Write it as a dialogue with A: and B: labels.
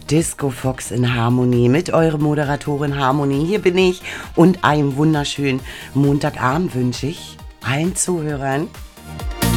A: Disco Fox in Harmony mit eurer Moderatorin Harmony. Hier bin ich und einen wunderschönen Montagabend wünsche ich allen Zuhörern.